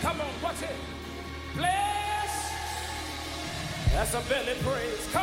Come on, watch it. Bless. That's a belly praise. Come